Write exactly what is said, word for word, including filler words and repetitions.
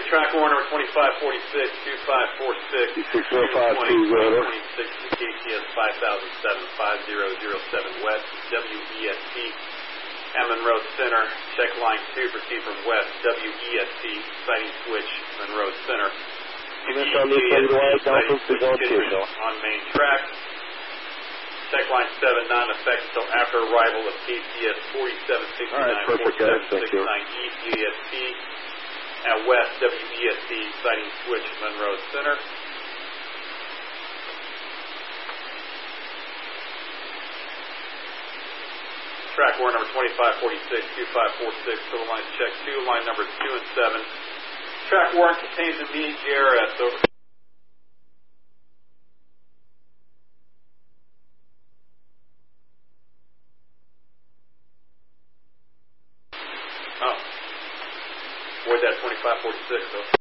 track warrant number twenty-five forty-six, two five four six, six oh five two, twenty-six, K T S five thousand seven, five zero zero seven West, W E S T, at Monroe Center. Check line two, proceed from West, W E S T, sighting switch, Monroe Center. On main track. Check line seven, non-effect until after arrival of K T S forty-seven sixty-nine, forty-seven sixty-nine East, U E S T. At West, W E S T, sighting switch, Monroe Center. Track warrant number twenty-five forty-six, two five four six, total lines check two, line numbers two and seven. Track warrant contains immediate J R S, over. Oh. Avoid that twenty-five forty-six, though.